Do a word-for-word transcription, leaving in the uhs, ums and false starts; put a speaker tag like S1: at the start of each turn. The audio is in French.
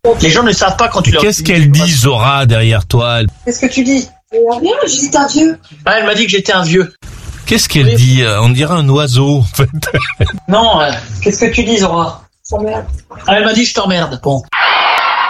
S1: Les gens ne savent pas quand tu leur
S2: Qu'est-ce qu'elle dit, Zora, derrière toi?
S3: Qu'est-ce que tu dis? Rien, j'ai dit un vieux.
S1: Ah, elle m'a dit que j'étais un vieux.
S2: Qu'est-ce qu'elle
S1: Oui.
S2: dit? On dirait un oiseau, en fait.
S1: Non, euh, qu'est-ce que tu dis, Zora?
S3: Ça merde.
S1: Ah, elle m'a dit je t'emmerde. Bon.